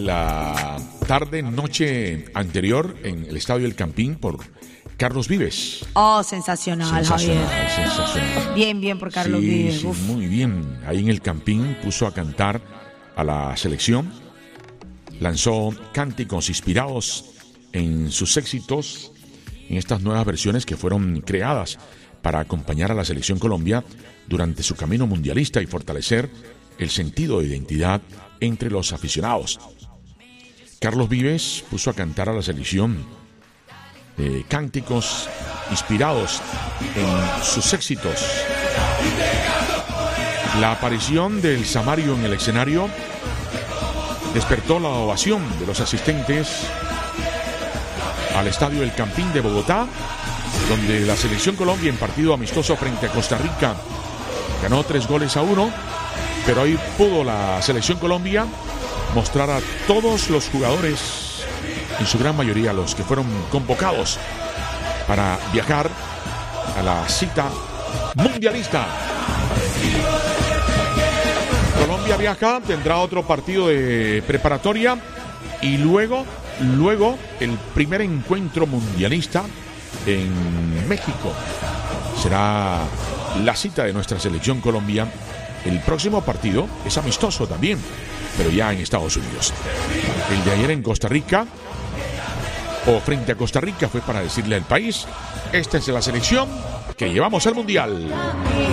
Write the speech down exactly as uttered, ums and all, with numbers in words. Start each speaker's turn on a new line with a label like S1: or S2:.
S1: la tarde, noche anterior en el Estadio El Campín por Carlos Vives.
S2: Oh, sensacional,
S1: Sensacional,
S2: Javier.
S1: sensacional.
S2: Bien, bien por Carlos
S1: sí,
S2: Vives.
S1: Sí,
S2: Uf.
S1: muy bien. Ahí en El Campín puso a cantar a la selección. Lanzó cánticos inspirados en sus éxitos, en estas nuevas versiones que fueron creadas para acompañar a la selección Colombia durante su camino mundialista y fortalecer el sentido de identidad entre los aficionados. Carlos Vives puso a cantar a la selección eh, cánticos inspirados en sus éxitos. La aparición del Samario en el escenario despertó la ovación de los asistentes al Estadio El Campín de Bogotá, donde la selección Colombia en partido amistoso frente a Costa Rica ganó tres goles a uno, pero ahí pudo la selección Colombia mostrar a todos los jugadores, en su gran mayoría los que fueron convocados para viajar a la cita mundialista. Colombia viaja, tendrá otro partido de preparatoria y luego, luego el primer encuentro mundialista en México. Será la cita de nuestra selección Colombia. El próximo partido es amistoso también, pero ya en Estados Unidos. El de ayer en Costa Rica, o frente a Costa Rica, fue para decirle al país: esta es la selección que llevamos al Mundial.